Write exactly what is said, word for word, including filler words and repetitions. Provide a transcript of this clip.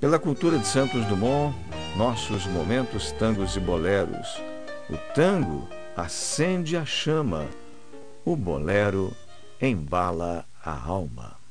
Pela cultura de Santos Dumont, nossos momentos tangos e boleros. O tango acende a chama, o bolero embala a alma.